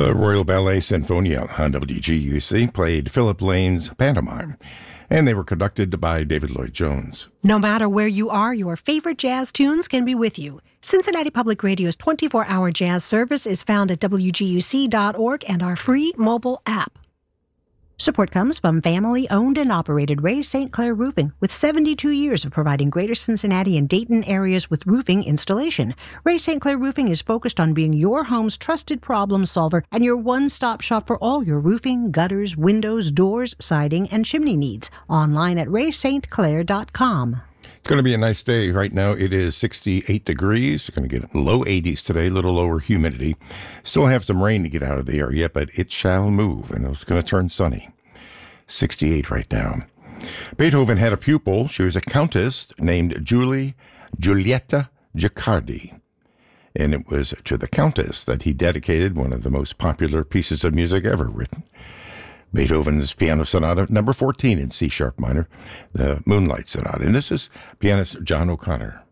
The Royal Ballet Sinfonia on WGUC played Philip Lane's Pantomime, and they were conducted by David Lloyd Jones. No matter where you are, your favorite jazz tunes can be with you. Cincinnati Public Radio's 24-hour jazz service is found at WGUC.org and our free mobile app. Support comes from family-owned and operated Ray St. Clair Roofing, with 72 years of providing Greater Cincinnati and Dayton areas with roofing installation. Ray St. Clair Roofing is focused on being your home's trusted problem solver and your one-stop shop for all your roofing, gutters, windows, doors, siding, and chimney needs. Online at raystclair.com. It's going to be a nice day. Right now it is 68 degrees. It's going to get low 80s today, a little lower humidity. Still have some rain to get out of the area, but it shall move, and it's going to turn sunny. 68 right now. Beethoven had a pupil. She was a countess named Giulietta Giccardi. And it was to the countess that he dedicated one of the most popular pieces of music ever written. Beethoven's Piano Sonata number 14 in C-sharp minor, the Moonlight Sonata. And this is pianist John O'Connor.